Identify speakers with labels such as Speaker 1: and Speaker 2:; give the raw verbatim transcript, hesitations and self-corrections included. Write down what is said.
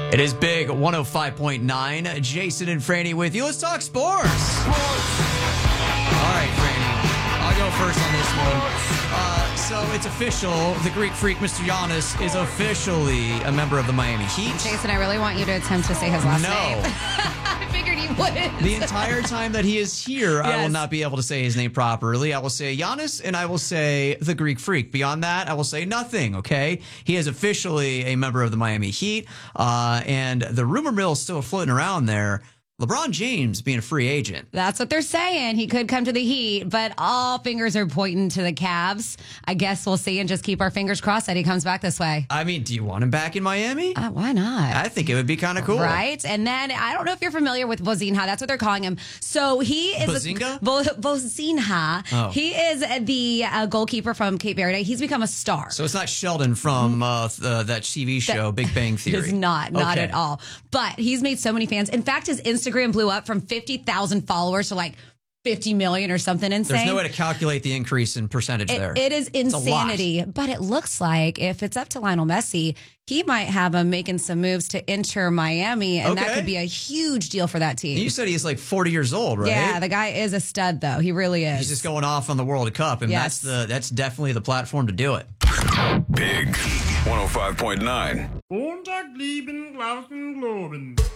Speaker 1: It is Big one oh five point nine. Jason and Franny with you. Let's talk sports. Sports. All right, Franny. I'll go first on this one. Uh, so it's official. The Greek freak, Mister Giannis, is officially a member of the Miami Heat.
Speaker 2: Jason, I really want you to attempt to say his last
Speaker 1: no.
Speaker 2: name. I figured you wouldn't.
Speaker 1: The entire time that he is here, yes. I will not be able to say his name properly. I will say Giannis, and I will say the Greek freak. Beyond that, I will say nothing, okay? He is officially a member of the Miami Heat, uh, and the rumor mill is still floating around there. LeBron James being a free agent.
Speaker 2: That's what they're saying. He could come to the Heat, but all fingers are pointing to the Cavs. I guess we'll see and just keep our fingers crossed that he comes back this way.
Speaker 1: I mean, do you want him back in Miami?
Speaker 2: Uh, why not?
Speaker 1: I think it would be kind of cool.
Speaker 2: Right? And then, I don't know if you're familiar with Vozinha. That's what they're calling him. So he is...
Speaker 1: Bazinga?
Speaker 2: Vo- Vozinha. Oh. He is the uh, goalkeeper from Cape Verde. He's become a star.
Speaker 1: So it's not Sheldon from uh, uh, that T V show, that, Big Bang Theory.
Speaker 2: It is not. Not
Speaker 1: okay.
Speaker 2: at all. But he's made so many fans. In fact, his Instagram blew up from fifty thousand followers to like fifty million or something insane.
Speaker 1: There's no way to calculate the increase in percentage
Speaker 2: it,
Speaker 1: there.
Speaker 2: It is insanity. But it looks like if it's up to Lionel Messi, he might have him making some moves to enter Miami, and
Speaker 1: okay.
Speaker 2: that could be a huge deal for that team.
Speaker 1: You said he's like forty years old, right?
Speaker 2: Yeah, the guy is a stud, though. He really is.
Speaker 1: He's just going off on the World Cup, and
Speaker 2: yes.
Speaker 1: that's the that's definitely the platform to do it.
Speaker 3: Big one oh five point nine.
Speaker 4: Montag lieben Glauben Globen.